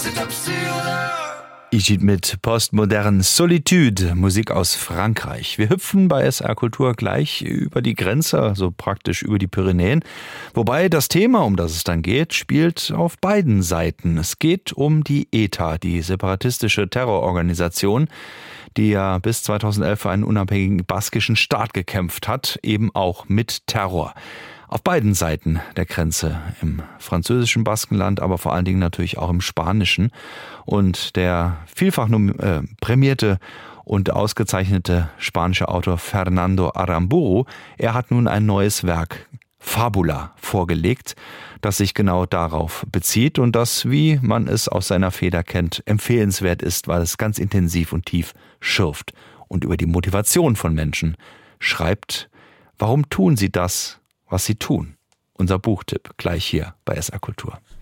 Igitt mit postmodern Solitude, Musik aus Frankreich. Wir hüpfen bei SR Kultur gleich über die Grenze, also praktisch über die Pyrenäen. Wobei das Thema, um das es dann geht, spielt auf beiden Seiten. Es geht um die ETA, die separatistische Terrororganisation, die ja bis 2011 für einen unabhängigen baskischen Staat gekämpft hat, eben auch mit Terror. Auf beiden Seiten der Grenze, im französischen Baskenland, aber vor allen Dingen natürlich auch im spanischen. Und der vielfach prämierte und ausgezeichnete spanische Autor Fernando Aramburu, er hat nun ein neues Werk, Fabula, vorgelegt, das sich genau darauf bezieht und das, wie man es aus seiner Feder kennt, empfehlenswert ist, weil es ganz intensiv und tief schürft und über die Motivation von Menschen schreibt. Warum tun sie das, was sie tun? Unser Buchtipp gleich hier bei SR Kultur.